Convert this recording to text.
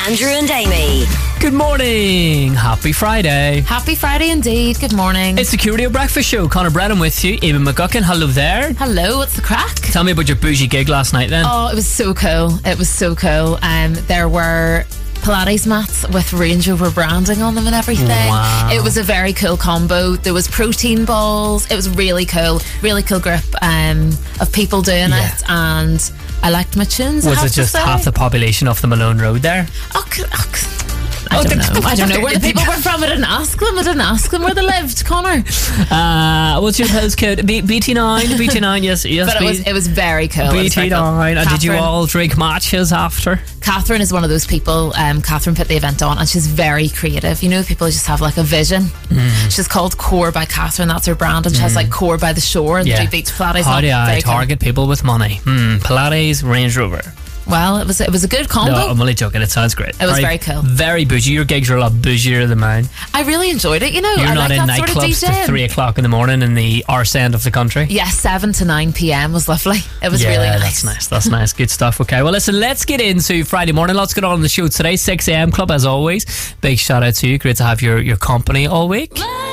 Andrew and Amy. Good morning. Happy Friday. Happy Friday indeed. Good morning. It's the Curio Breakfast Show. Conor Brennan with you. Amy McGuckin, hello there. Hello, what's the crack? Tell me about your bougie gig last night then. Oh, it was so cool. It was so cool. There were Pilates mats with Range Rover branding on them and everything. Wow. It was a very cool combo. There was protein balls. It was really cool group of people doing it, and I liked my tunes. Was it just half the population of the Malone Road there? I don't know where the people were from. I didn't ask them where they lived, Connor. What's your postcode? BT9? Yes. But it was very cool. BT9. And did you all drink matches after? Catherine is one of those people. Catherine put the event on, and she's very creative. You know, people just have like a vision. She's called Core by Catherine. That's her brand, and she has like Core by the Shore and the Beach Pilates. How do I target people with money? Pilates, Range Rover. Well, it was a good combo. No, I'm only joking. It sounds great. It was very cool. Very bougie. Your gigs are a lot bougier than mine. I really enjoyed it. You know, you're I not like in that nightclubs sort of to 3 o'clock in the morning in the arse end of the country. Yes, 7 to 9 p.m. was lovely. It was really nice. That's nice. Good stuff. Okay, well listen, let's get into Friday morning. Lots going on the show today. 6 a.m. club as always. Big shout out to you. Great to have your company all week.